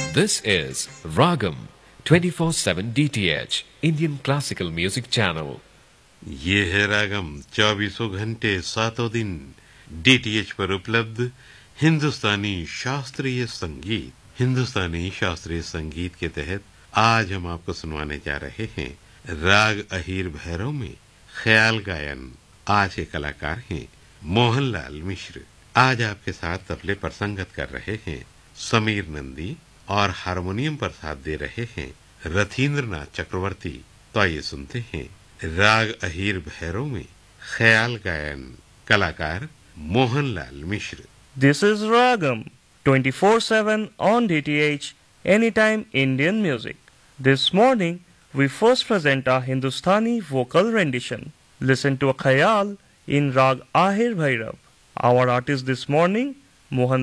This is Ragam 24/7 DTH Indian Classical Music Channel. ये है रागम 24 घंटे 7 दिन डीटीएच पर उपलब्ध हिंदुस्तानी शास्त्रीय संगीत। हिंदुस्तानी शास्त्रीय संगीत के तहत आज हम आपको सुनवाने जा रहे हैं राग अहीर भैरव में ख्याल गायन। आज के कलाकार हैं मोहनलाल मिश्र। आज आपके साथ तबले पर संगत कर रहे हैं समीर नंदी और हारमोनियम पर साथ दे रहे हैं रथींद्रनाथ चक्रवर्ती। तो आइए सुनते हैं राग अहीर भैरव में ख्याल गायन, कलाकार मोहनलाल मिश्र। This is Ragam 24/7 on DTH, anytime Indian music. This morning we first present our Hindustani vocal rendition. Listen to a khayal in Rag Ahir Bhairav. Our artist this morning, Mohan